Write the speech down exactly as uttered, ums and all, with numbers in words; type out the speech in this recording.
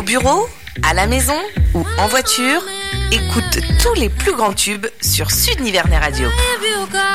bureau, à la maison ou en voiture, écoute tous les plus grands tubes sur Sud Nivernais Radio.